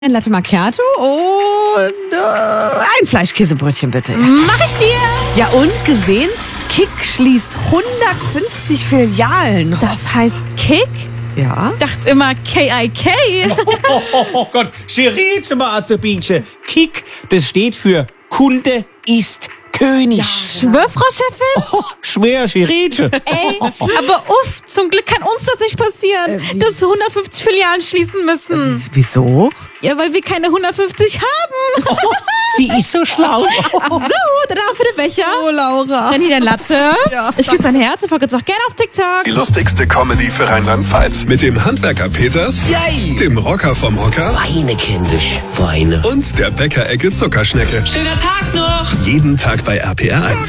Ein Latte Macchiato und ein Fleischkäsebrötchen bitte. Ja. Mach ich dir! Ja, und gesehen? Kick schließt 150 Filialen. Das heißt Kick? Ja. Ich dachte immer K-I-K. Oh Gott, Scherite mal, Azebinche. Kick, das steht für Kunde ist König. Schwör, Frau Chefin? Oh, schwer, Scherite. Ey, aber uff, zum Glück kann uns das nicht passieren, dass wir 150 Filialen schließen müssen. Wieso? Ja, weil wir keine 150 haben. Sie ist so schlau. So, dann auch für den Becher. Oh, Laura. Dann hier der Latte. Ja. Ich küsse dein Herz und folge uns auch gerne auf TikTok. Die lustigste Comedy für Rheinland-Pfalz. Mit dem Handwerker Peters, Yay! dem Rocker vom Hocker Weine, kindisch, Weine. und der Bäckerecke Zuckerschnecke. Schöner Tag noch! Jeden Tag bei RPR 1.